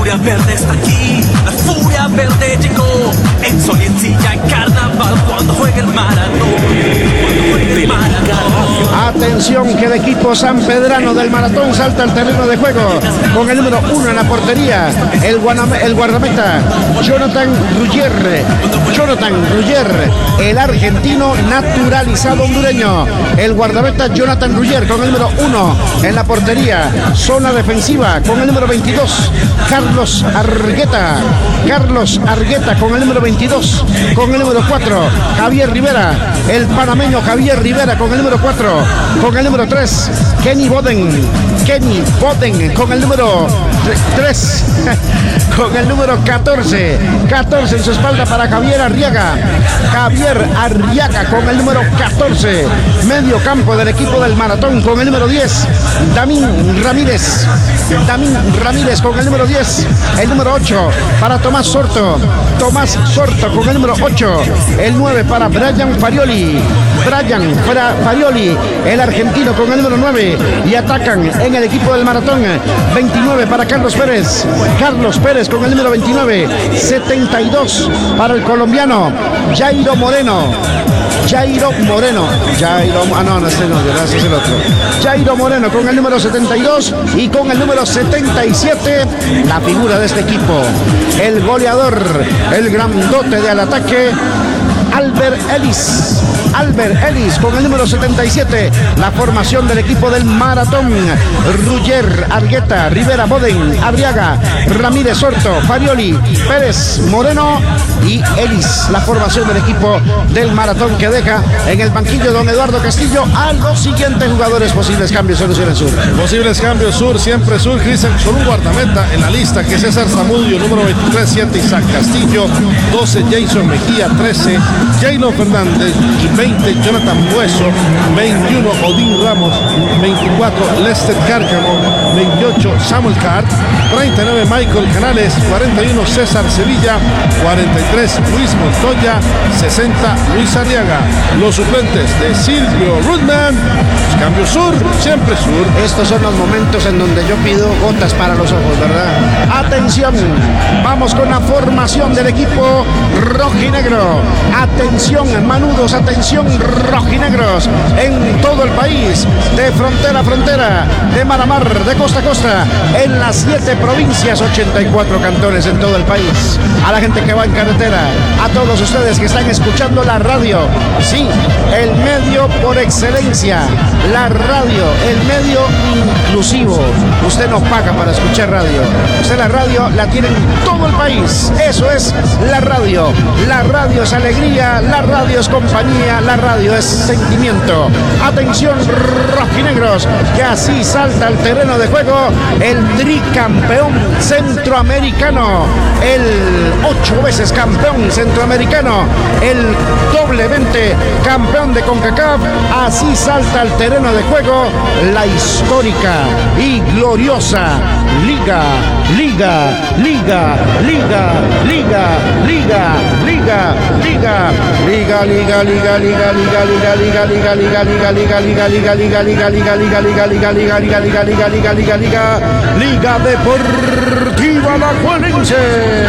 furia verde está aquí, la furia verde llegó. En sol y en silla en carnaval cuando juegue el Maratón. Atención que el equipo sanpedrano del Maratón salta al terreno de juego con el número 1 en la portería, el guardameta Jonathan Ruggier, el argentino naturalizado hondureño. El guardameta Jonathan Ruggier con el número 1 en la portería. Zona defensiva con el número 22, Carlos Argueta con el número 22. Con el número 4, Javier Rivera, el panameño Javier Rivera con el número 4. Con el número 3, Kenny Boden con el número 3. Con el número 14 en su espalda para Javier Arriaga con el número 14. Medio campo del equipo del Maratón con el número 10, Damín Ramírez con el número 10. El número 8 para Tomás Sorto con el número 8. El 9 para Brian Farioli, el argentino con el número 9. Y atacan en el equipo del Maratón 29 para Carlos Pérez con el número 29. 72 para el colombiano Jairo Moreno con el número 72. Y con el número 77, la figura de este equipo, el goleador, el grandote de al ataque, Albert Ellis con el número 77. La formación del equipo del Maratón: Ruggier, Argueta, Rivera, Boden, Arriaga, Ramírez, Sorto, Farioli, Pérez, Moreno y Ellis. La formación del equipo del Maratón, que deja en el banquillo don Eduardo Castillo a los siguientes jugadores. Posibles cambios, soluciones Sur. Posibles cambios Sur, siempre Sur. Cristian con un guardameta en la lista, que es César Zamudio, número 23, 7 Isaac Castillo, 12 Jason Mejía, 13 Jaylon Fernández y 20 Jonathan Bueso, 21 Odín Ramos, 24 Lester Cárcamo, 28 Samuel Cart, 39 Michael Canales, 41 César Sevilla, 43 Luis Montoya, 60 Luis Arriaga. Los suplentes de Silvio Rudman. Cambio Sur, siempre Sur. Estos son los momentos en donde yo pido gotas para los ojos, ¿verdad? Atención, vamos con la formación del equipo rojinegro. Atención, manudos, atención, rojinegros en todo el país, de frontera a frontera, de mar a mar, de costa a costa, en las 7 provincias, 84 cantones en todo el país. A la gente que va en carretera, a todos ustedes que están escuchando la radio, sí, el medio por excelencia, la radio, el medio inclusivo. Usted no paga para escuchar radio, usted la radio la tiene en todo el país. Eso es la radio. La radio es alegría, la radio es compañía, la radio es sentimiento. Atención, rojinegros, que así salta al terreno de juego el tricampeón centroamericano, el 8 veces campeón centroamericano, el doblemente campeón de CONCACAF. Así salta al terreno de juego la histórica y gloriosa Liga Deportiva Alajuelense.